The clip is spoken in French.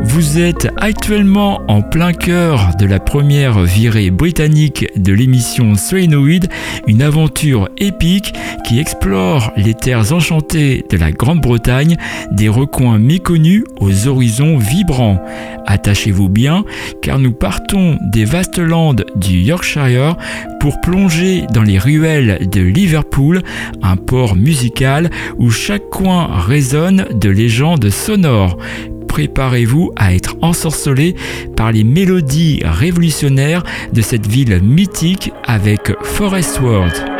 Vous êtes actuellement en plein cœur de la première virée britannique de l'émission Solenoid, une aventure épique qui explore les terres enchantées de la Grande-Bretagne, des recoins méconnus aux horizons vibrants. Attachez-vous bien, car nous partons des vastes landes du Yorkshire pour plonger dans les ruelles de Liverpool, un port musical où chaque coin résonne de légendes sonores. Préparez-vous à être ensorcelé par les mélodies révolutionnaires de cette ville mythique avec Forest World.